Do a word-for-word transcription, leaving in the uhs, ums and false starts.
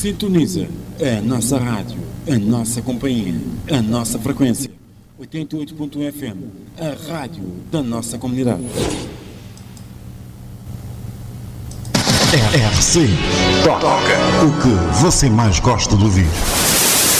Sintoniza a nossa rádio, a nossa companhia, a nossa frequência. oitenta e oito ponto um F M, a rádio da nossa comunidade. R C Toca. O que você mais gosta de ouvir.